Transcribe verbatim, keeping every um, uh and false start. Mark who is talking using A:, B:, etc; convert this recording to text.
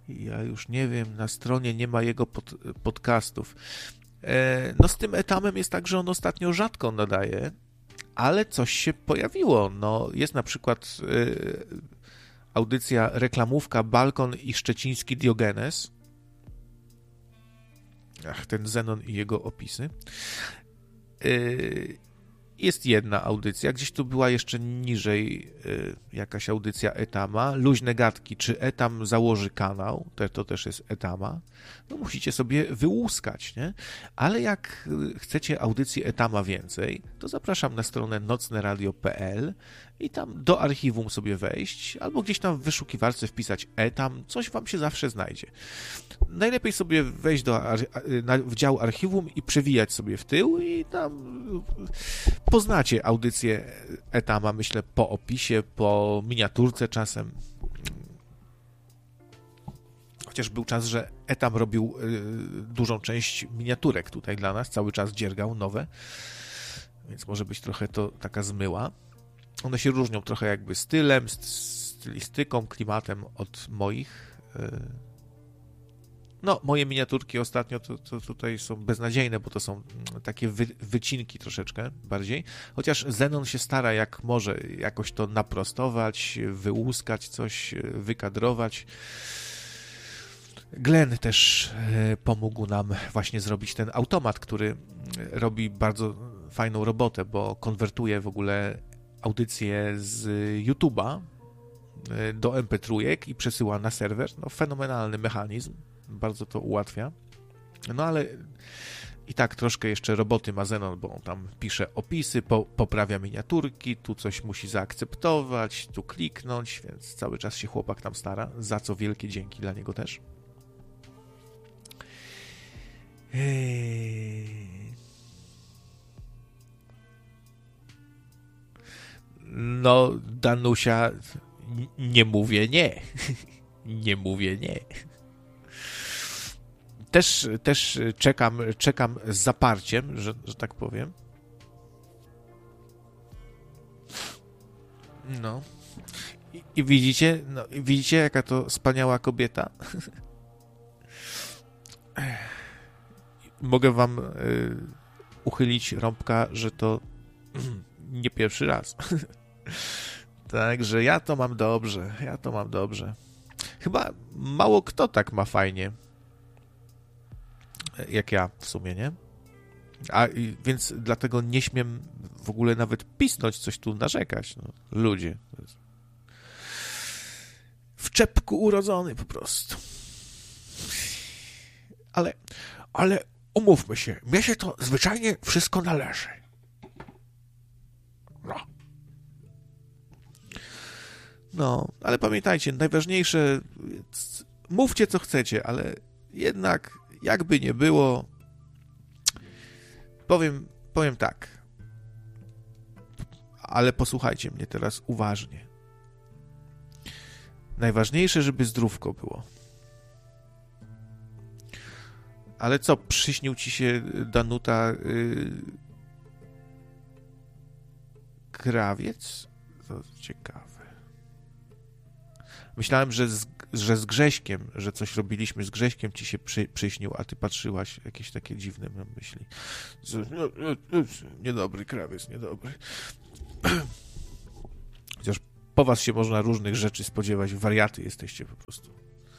A: Ja już nie wiem, na stronie nie ma jego pod, podcastów. E, no z tym Etamem jest tak, że on ostatnio rzadko nadaje, ale coś się pojawiło. No, jest na przykład e, audycja reklamówka Balkon i szczeciński Diogenes. Ach, ten Zenon i jego opisy. E, Jest jedna audycja, gdzieś tu była jeszcze niżej y, jakaś audycja Etama, luźne gadki, czy Etam założy kanał, to, to też jest Etama, no musicie sobie wyłuskać, nie? Ale jak chcecie audycji Etama więcej, to zapraszam na stronę nocne radio kropka pe el i tam do archiwum sobie wejść, albo gdzieś tam w wyszukiwarce wpisać Etam, coś wam się zawsze znajdzie. Najlepiej sobie wejść do, na, w dział archiwum i przewijać sobie w tył i tam poznacie audycję Etama, myślę, po opisie, po miniaturce czasem. Chociaż był czas, że Etam robił y, dużą część miniaturek tutaj dla nas, cały czas dziergał nowe, więc może być trochę to taka zmyła. One się różnią trochę jakby stylem, stylistyką, klimatem od moich. Y, No, moje miniaturki ostatnio to, to tutaj są beznadziejne, bo to są takie wy, wycinki troszeczkę bardziej. Chociaż Zenon się stara jak może jakoś to naprostować, wyłuskać coś, wykadrować. Glenn też pomógł nam właśnie zrobić ten automat, który robi bardzo fajną robotę, bo konwertuje w ogóle audycje z YouTube'a do em pe trzy i przesyła na serwer. No, fenomenalny mechanizm. Bardzo to ułatwia. No ale i tak troszkę jeszcze roboty ma Zenon, bo on tam pisze opisy, po, poprawia miniaturki, tu coś musi zaakceptować, tu kliknąć, więc cały czas się chłopak tam stara, za co wielkie dzięki dla niego też. Eee... No, Danusia, nie mówię nie. Nie mówię nie. Też, też czekam, czekam z zaparciem, że, że tak powiem. No. I, i widzicie, no, i widzicie, jaka to wspaniała kobieta? Mogę wam y, uchylić rąbka, że to nie pierwszy raz. Także ja to mam dobrze, ja to mam dobrze. Chyba mało kto tak ma fajnie, jak ja w sumie, nie? A więc dlatego nie śmiem w ogóle nawet pisnąć, coś tu narzekać. No, ludzie. W czepku urodzony po prostu. Ale, ale umówmy się, mnie się to zwyczajnie wszystko należy. No. No, ale pamiętajcie, najważniejsze, mówcie co chcecie, ale jednak jakby nie było, powiem, powiem tak, ale posłuchajcie mnie teraz uważnie. Najważniejsze, żeby zdrówko było. Ale co, przyśnił ci się, Danuta, yy, krawiec? To ciekawe. Myślałem, że z, że z Grześkiem, że coś robiliśmy z Grześkiem, ci się przy, przyśnił, a ty patrzyłaś, jakieś takie dziwne myśli. Niedobry krawiec, niedobry. Chociaż po was się można różnych rzeczy spodziewać, wariaty jesteście po prostu.